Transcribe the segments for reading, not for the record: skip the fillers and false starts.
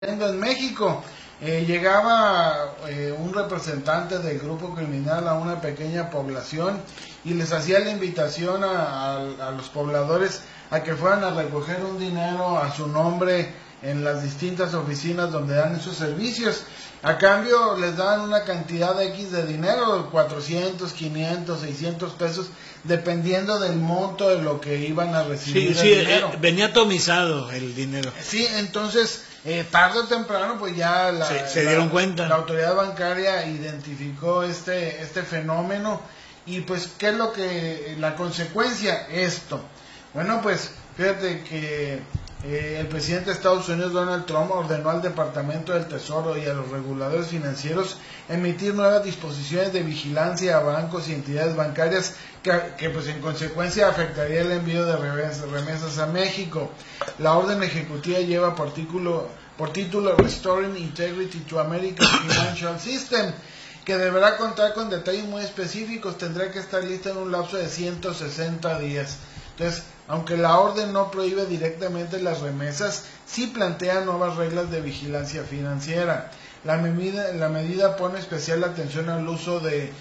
En México. Llegaba un representante del grupo criminal a una pequeña población y les hacía la invitación a los pobladores a que fueran a recoger un dinero a su nombre en las distintas oficinas donde dan esos servicios. A cambio les daban una cantidad X de dinero, 400, 500, 600 pesos, dependiendo del monto de lo que iban a recibir. Sí, dinero. Venía atomizado el dinero. Sí, entonces, tarde o temprano, pues ya se dieron cuenta. La autoridad bancaria identificó este fenómeno y pues, ¿qué es lo que la consecuencia? Esto. Bueno, pues, fíjate que el presidente de Estados Unidos, Donald Trump, ordenó al Departamento del Tesoro y a los reguladores financieros emitir nuevas disposiciones de vigilancia a bancos y entidades bancarias que pues en consecuencia afectaría el envío de remesas a México. La orden ejecutiva lleva por título Restoring Integrity to America's Financial System, que deberá contar con detalles muy específicos. Tendrá que estar lista en un lapso de 160 días. Entonces, aunque la orden no prohíbe directamente las remesas, sí plantea nuevas reglas de vigilancia financiera. La medida pone especial atención al uso del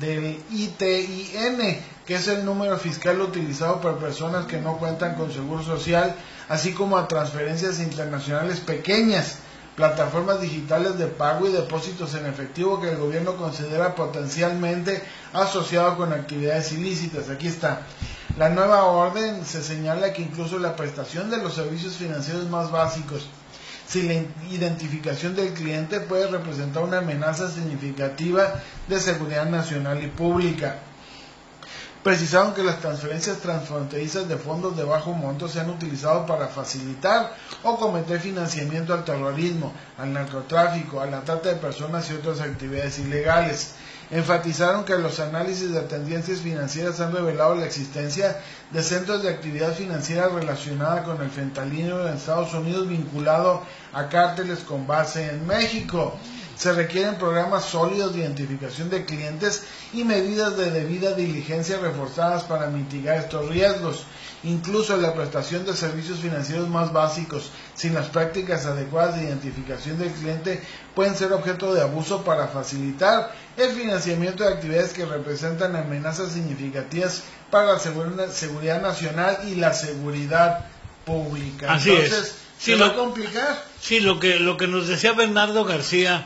ITIN, que es el número fiscal utilizado por personas que no cuentan con seguro social, así como a transferencias internacionales pequeñas, plataformas digitales de pago y depósitos en efectivo que el gobierno considera potencialmente asociados con actividades ilícitas. Aquí está. La nueva orden se señala que incluso la prestación de los servicios financieros más básicos, si la identificación del cliente puede representar una amenaza significativa de seguridad nacional y pública. Precisaron que las transferencias transfronterizas de fondos de bajo monto se han utilizado para facilitar o cometer financiamiento al terrorismo, al narcotráfico, a la trata de personas y otras actividades ilegales. Enfatizaron que los análisis de tendencias financieras han revelado la existencia de centros de actividad financiera relacionada con el fentanilo en Estados Unidos vinculado a cárteles con base en México. Se requieren programas sólidos de identificación de clientes y medidas de debida diligencia reforzadas para mitigar estos riesgos. Incluso la prestación de servicios financieros más básicos sin las prácticas adecuadas de identificación del cliente pueden ser objeto de abuso para facilitar el financiamiento de actividades que representan amenazas significativas para la seguridad nacional y la seguridad pública. Así Entonces, es. ¿se va a complicar? Sí, lo que nos decía Bernardo García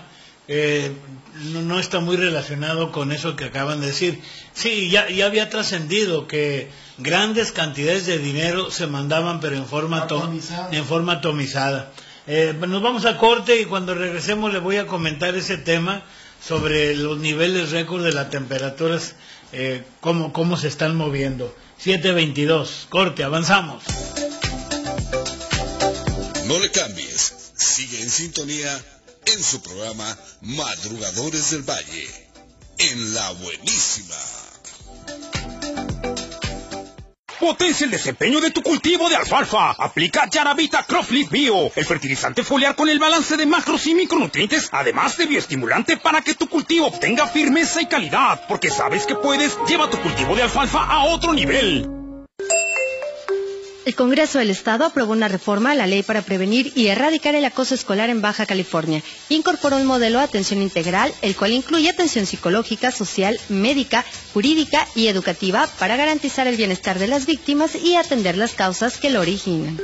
no está muy relacionado con eso que acaban de decir. Sí, ya había trascendido que grandes cantidades de dinero se mandaban, pero en forma atomizada. Nos vamos a corte y cuando regresemos le voy a comentar ese tema sobre los niveles récord de las temperaturas, cómo se están moviendo. 7:22, corte, avanzamos. No le cambies, sigue en sintonía en su programa Madrugadores del Valle, en La Buenísima. Potencia el desempeño de tu cultivo de alfalfa. Aplica Yaravita Cropleaf Bio, el fertilizante foliar con el balance de macros y micronutrientes, además de bioestimulante para que tu cultivo obtenga firmeza y calidad. Porque sabes que puedes, lleva tu cultivo de alfalfa a otro nivel. El Congreso del Estado aprobó una reforma a la ley para prevenir y erradicar el acoso escolar en Baja California. Incorporó un modelo de atención integral, el cual incluye atención psicológica, social, médica, jurídica y educativa para garantizar el bienestar de las víctimas y atender las causas que lo originan.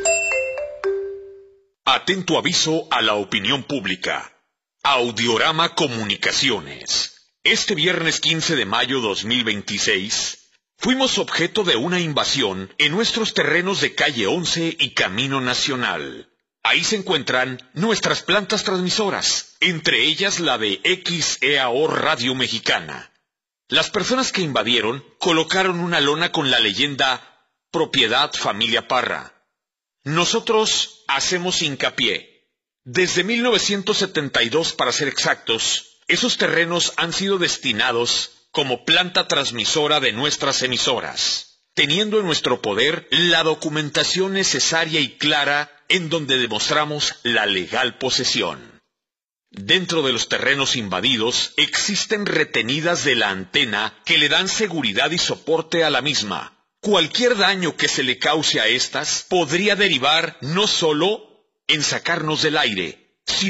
Atento aviso a la opinión pública. Audiorama Comunicaciones. Este viernes 15 de mayo 2026... fuimos objeto de una invasión en nuestros terrenos de Calle 11 y Camino Nacional. Ahí se encuentran nuestras plantas transmisoras, entre ellas la de XEAO Radio Mexicana. Las personas que invadieron colocaron una lona con la leyenda Propiedad Familia Parra. Nosotros hacemos hincapié. Desde 1972, para ser exactos, esos terrenos han sido destinados como planta transmisora de nuestras emisoras, teniendo en nuestro poder la documentación necesaria y clara en donde demostramos la legal posesión. Dentro de los terrenos invadidos existen retenidas de la antena que le dan seguridad y soporte a la misma. Cualquier daño que se le cause a estas podría derivar no solo en sacarnos del aire,